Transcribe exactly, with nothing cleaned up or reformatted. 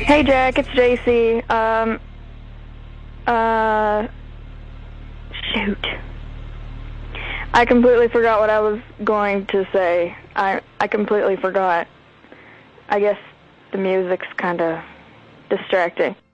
Hey Jack, it's J C. Um, uh, shoot. I completely forgot what I was going to say. I I completely forgot. I guess the music's kind of distracting.